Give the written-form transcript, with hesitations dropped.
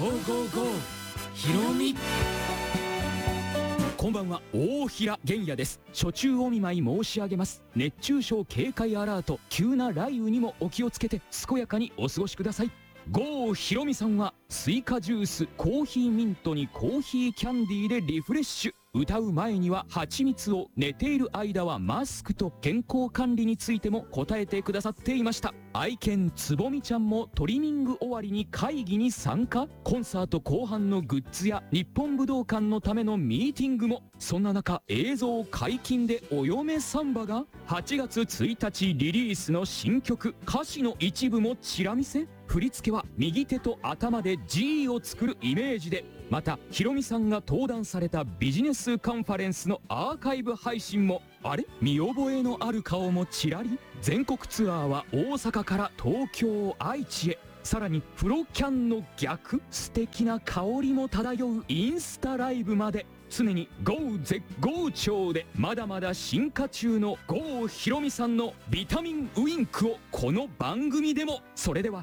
ゴーゴーゴーひろみ。こんばんは、大平玄也です。初中お見舞い申し上げます。熱中症警戒アラート、急な雷雨にもお気をつけて健やかにお過ごしください。郷ひろみさんはスイカジュース、コーヒーミントにコーヒーキャンディーでリフレッシュ。歌う前には蜂蜜を、寝ている間はマスクと健康管理についても答えてくださっていました。愛犬つぼみちゃんもトリミング終わりに会議に参加。コンサート後半のグッズや日本武道館のためのミーティングも。そんな中、映像解禁でお嫁サンバが8月1日リリースの新曲、歌詞の一部もチラ見せ。振り付けは右手と頭で G を作るイメージで。またひろみさんが登壇されたビジネスカンファレンスのアーカイブ配信も。あれ、見覚えのある顔もちらり。全国ツアーは大阪から東京、愛知へ。さらにフロキャンの逆、素敵な香りも漂うインスタライブまで、常にGO絶好調でまだまだ進化中の郷ひろみさんのビタミンウインクをこの番組でも。それでは